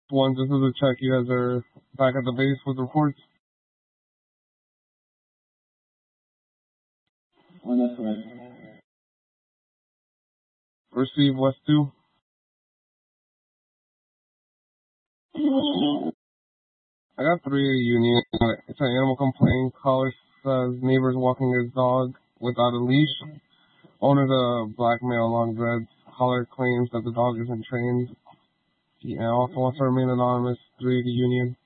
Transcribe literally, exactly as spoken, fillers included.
One, just as a check, you guys are back at the base with reports. On that's right. Receive West two. I got three Union. It's an animal complaint. Caller says neighbors walking his dog without a leash. Owner the black male long dreads. Caller claims that the dog isn't trained. He also wants to remain anonymous. Three to Union.